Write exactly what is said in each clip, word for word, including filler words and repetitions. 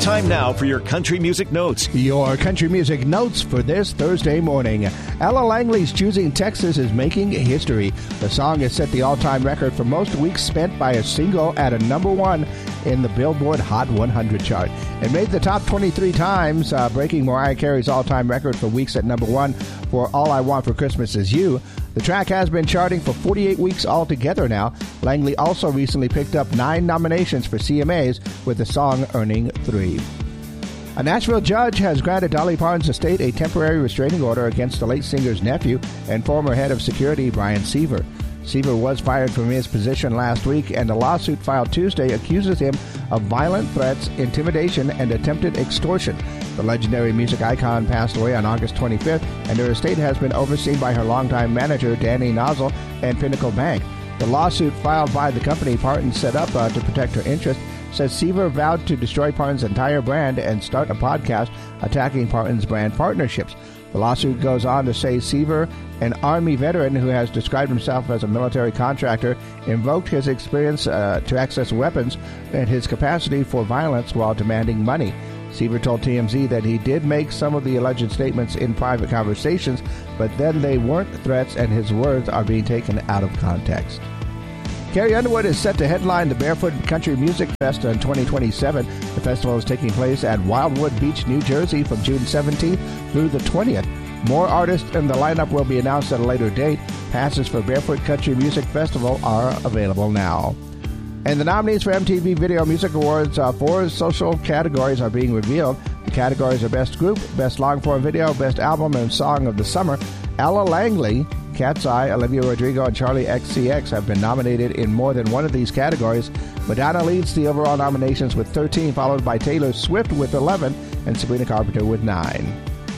Time now for your country music notes. Your country music notes for this Thursday morning. Ella Langley's Choosing Texas is making history. The song has set the all-time record for most weeks spent by a single at a number one in the Billboard Hot one hundred chart. It made the top twenty-three times, uh, breaking Mariah Carey's all-time record for weeks at number one for All I Want for Christmas Is You. The track has been charting for forty-eight weeks altogether now. Langley also recently picked up nine nominations for C M As, with the song earning three. A Nashville judge has granted Dolly Parton's estate a temporary restraining order against the late singer's nephew and former head of security, Brian Seaver. Seaver was fired from his position last week, and a lawsuit filed Tuesday accuses him of violent threats, intimidation, and attempted extortion. The legendary music icon passed away on August twenty-fifth, and her estate has been overseen by her longtime manager, Danny Nozzle, and Pinnacle Bank. The lawsuit filed by the company Parton set up uh, to protect her interests says Seaver vowed to destroy Parton's entire brand and start a podcast attacking Parton's brand partnerships. The lawsuit goes on to say Seaver, an Army veteran who has described himself as a military contractor, invoked his experience uh, to access weapons and his capacity for violence while demanding money. Seaver told T M Z that he did make some of the alleged statements in private conversations, but then they weren't threats and his words are being taken out of context. Carrie Underwood is set to headline the Barefoot Country Music Fest in twenty twenty-seven. The festival is taking place at Wildwood Beach, New Jersey from June seventeenth through the twentieth. More artists in the lineup will be announced at a later date. Passes for Barefoot Country Music Festival are available now. And the nominees for M T V Video Music Awards, uh, four social categories are being revealed. The categories are Best Group, Best Long-Form Video, Best Album, and Song of the Summer. Ella Langley, Cat's Eye, Olivia Rodrigo, and Charlie X C X have been nominated in more than one of these categories. Madonna leads the overall nominations with thirteen, followed by Taylor Swift with eleven, and Sabrina Carpenter with nine.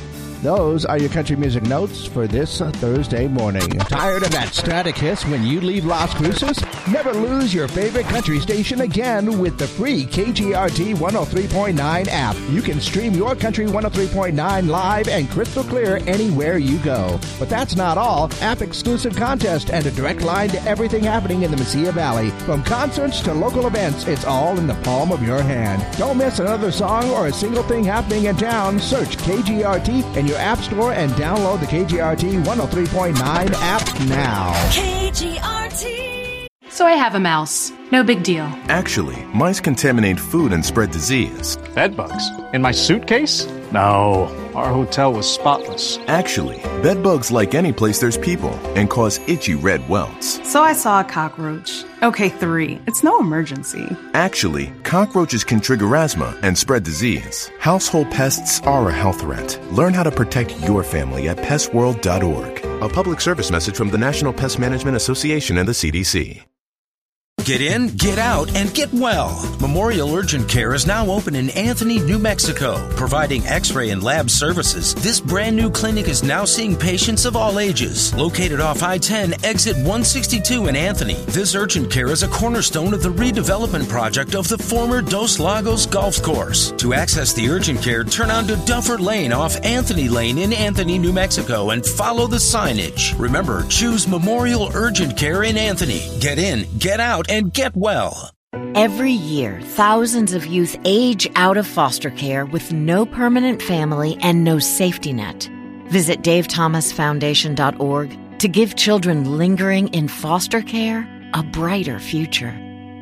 Those are your country music notes for this Thursday morning. Tired of that static hiss when you leave Las Cruces? Never lose your favorite country station again with the free K G R T one oh three point nine app. You can stream your country one oh three point nine live and crystal clear anywhere you go. But that's not all. App-exclusive contest and a direct line to everything happening in the Mesilla Valley. From concerts to local events, it's all in the palm of your hand. Don't miss another song or a single thing happening in town. Search K G R T in your App Store and download the K G R T one oh three point nine app now. K G R T. So I have a mouse. No big deal. Actually, mice contaminate food and spread disease. Bed bugs? In my suitcase? No, our hotel was spotless. Actually, bed bugs like any place there's people and cause itchy red welts. So I saw a cockroach. Okay, three. It's no emergency. Actually, cockroaches can trigger asthma and spread disease. Household pests are a health threat. Learn how to protect your family at pest world dot org. A public service message from the National Pest Management Association and the C D C. Get in, get out, and get well. Memorial Urgent Care is now open in Anthony, New Mexico, providing x-ray and lab services. This brand new clinic is now seeing patients of all ages. Located off I ten, exit one sixty-two in Anthony, this urgent care is a cornerstone of the redevelopment project of the former Dos Lagos Golf Course. To access the urgent care, turn onto Duffer Lane off Anthony Lane in Anthony, New Mexico, and follow the signage. Remember, choose Memorial Urgent Care in Anthony. Get in, get out, and get well. Every year, thousands of youth age out of foster care with no permanent family and no safety net. Visit dave thomas foundation dot org to give children lingering in foster care a brighter future.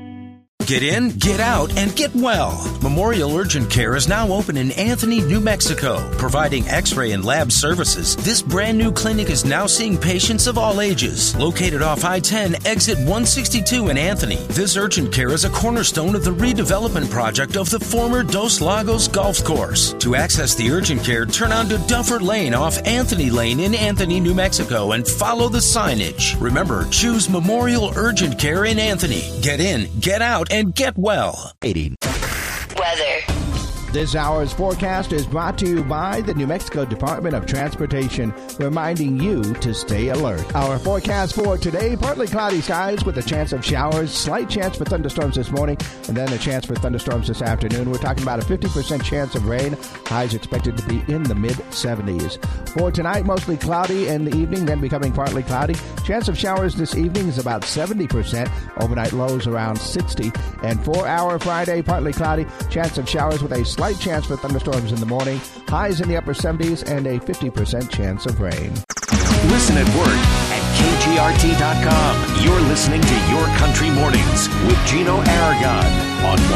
Get in, get out, and get well. Memorial Urgent Care is now open in Anthony, New Mexico, providing x-ray and lab services. This brand new clinic is now seeing patients of all ages. Located off I ten, exit one sixty-two in Anthony, this urgent care is a cornerstone of the redevelopment project of the former Dos Lagos Golf Course. To access the urgent care, turn onto Duffer Lane off Anthony Lane in Anthony, New Mexico, and follow the signage. Remember, choose Memorial Urgent Care in Anthony. Get in, get out, and get well. eighty. Weather. This hour's forecast is brought to you by the New Mexico Department of Transportation, reminding you to stay alert. Our forecast for today, partly cloudy skies with a chance of showers, slight chance for thunderstorms this morning, and then a chance for thunderstorms this afternoon. We're talking about a fifty percent chance of rain. Highs expected to be in the mid seventies. For tonight, mostly cloudy in the evening, then becoming partly cloudy. Chance of showers this evening is about seventy percent. Overnight lows around sixty. And for our Friday, partly cloudy, chance of showers with a slight slight chance for thunderstorms in the morning. Highs in the upper seventies and a fifty percent chance of rain. Listen at work at K G R T dot com. You're listening to Your Country Mornings with Gino Aragon on